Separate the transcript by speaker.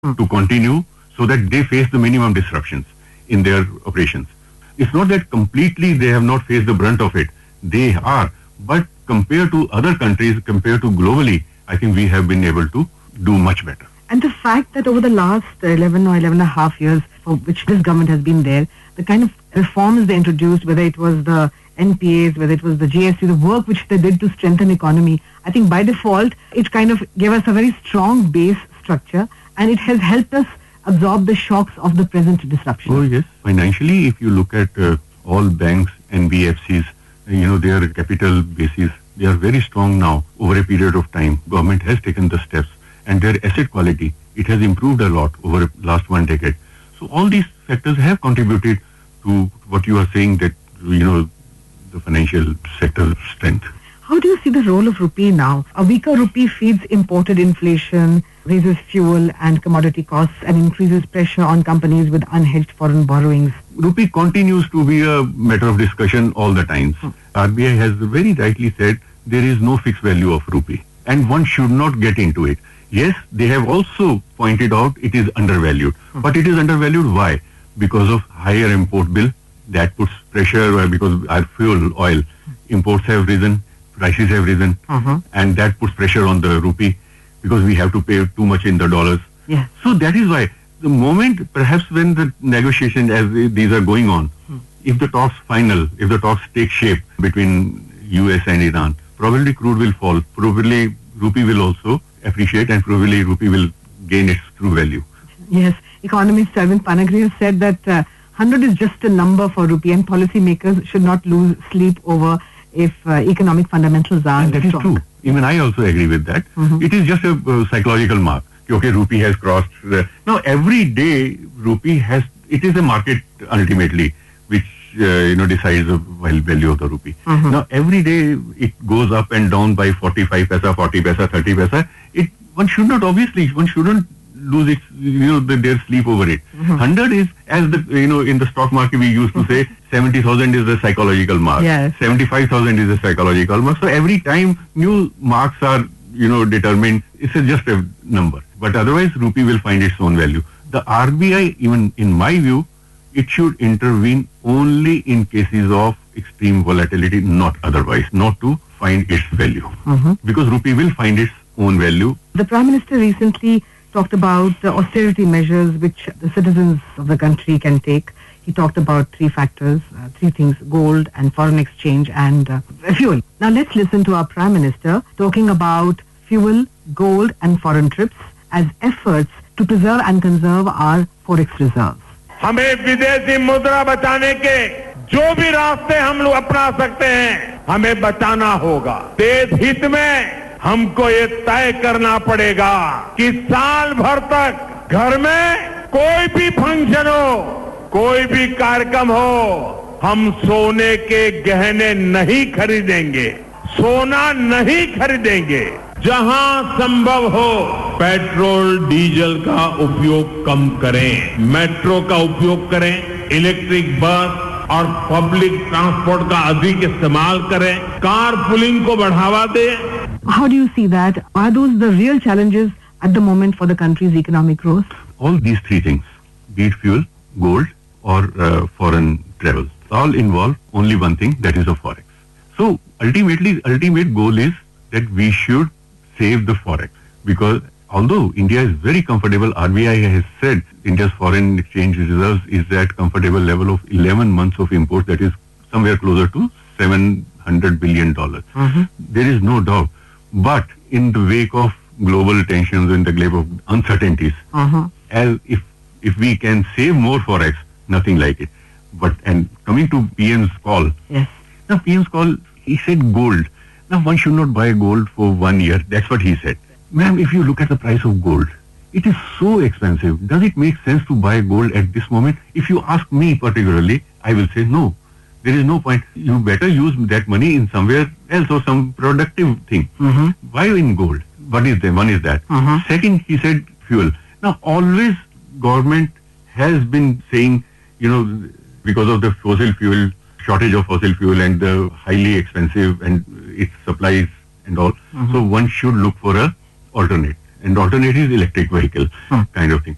Speaker 1: to continue so that they face the minimum disruptions in their operations. It's not that completely they have not faced the brunt of it. They are. But compared to other countries, compared to globally, I think we have been able to do much better.
Speaker 2: And the fact that over the last 11 or 11 and a half years for which this government has been there, the kind of reforms they introduced, whether it was the NPAs, whether it was the GST, the work which they did to strengthen economy, I think by default, it kind of gave us a very strong base structure and it has helped us absorb the shocks of the present disruption.
Speaker 1: Oh, yes. Financially, if you look at all banks, NBFCs, their capital bases, they are very strong now over a period of time. Government has taken the steps and their asset quality, it has improved a lot over the last 1 decade. So all these factors have contributed to what you are saying that, the financial sector strength.
Speaker 2: How do you see the role of rupee now? A weaker rupee feeds imported inflation, raises fuel and commodity costs and increases pressure on companies with unhedged foreign borrowings.
Speaker 1: Rupee continues to be a matter of discussion all the time. RBI has very rightly said there is no fixed value of rupee and one should not get into it. Yes, they have also pointed out it is undervalued. But it is undervalued why? Because of higher import bill that puts pressure because our fuel, oil, imports have risen, prices have risen and that puts pressure on the rupee because we have to pay too much in the dollars.
Speaker 2: Yeah.
Speaker 1: So that is why the moment perhaps when the negotiations as these are going on, if the talks take shape between US and Iran, probably crude will fall, probably rupee will also appreciate and probably rupee will gain its true value.
Speaker 2: Yes, economist Arvind Panagri has said that 100 is just a number for rupee and policymakers should not lose sleep over if economic fundamentals are
Speaker 1: and that
Speaker 2: strong.
Speaker 1: is true. Even I also agree with that. It is just a psychological mark. Okay, rupee has crossed. Now every day rupee has, it is a market ultimately which decides the value of the rupee. Now every day it goes up and down by 45 paisa, 40 paisa, 30 paisa. One shouldn't lose its, their sleep over it. 100 is, as the, in the stock market we used to say 70,000 is the psychological mark.
Speaker 2: Yes.
Speaker 1: 75,000 is a psychological mark. So every time new marks are, determined, it's just a number. But otherwise rupee will find its own value. The RBI, even in my view, it should intervene only in cases of extreme volatility, not otherwise, not to find its value. Because rupee will find its own value.
Speaker 2: The Prime Minister recently talked about the austerity measures which the citizens of the country can take. He talked about three factors, three things: gold and foreign exchange and fuel. Now let's listen to our Prime Minister talking about fuel, gold and foreign trips as efforts to preserve and conserve our forex reserves.
Speaker 3: हमें विदेशी मुद्रा बचाने के जो भी रास्ते हम लोग अपना सकते हैं, हमें बचाना होगा. देश हित में हमको ये तय करना पड़ेगा कि साल भर तक घर में कोई भी फंक्शन हो, कोई भी कार्यक्रम हो, हम सोने के गहने नहीं खरीदेंगे, सोना नहीं खरीदेंगे. जहां संभव हो पेट्रोल डीजल का उपयोग कम करें, मेट्रो का उपयोग करें, इलेक्ट्रिक बस और पब्लिक ट्रांसपोर्ट का अधिक इस्तेमाल करें, कार पुलिंग को बढ़ावा दें.
Speaker 2: How do you see that? Are those the real challenges at the moment for the country's economic growth?
Speaker 1: All these three things, be it fuel, gold or foreign travel, all involve only one thing, that is the forex. So ultimate goal is that we should save the forex, because although India is very comfortable, RBI has said India's foreign exchange reserves is at comfortable level of 11 months of imports, that is somewhere closer to $700 billion. There is no doubt. But in the wake of global tensions, in the wake of uncertainties, as if we can save more forex, nothing like it. But and coming to PM's call,
Speaker 2: Yes.
Speaker 1: now PM's call, he said gold. Now one should not buy gold for 1 year. That's what he said. Ma'am, if you look at the price of gold, it is so expensive. Does it make sense to buy gold at this moment? If you ask me particularly, I will say no. There is no point. You better use that money in somewhere else or some productive thing. Why in gold? One is that. Second, he said fuel. Now, always government has been saying, because of the fossil fuel, shortage of fossil fuel and the highly expensive and its supplies and all. So one should look for a alternate. And alternate is electric vehicle kind of thing.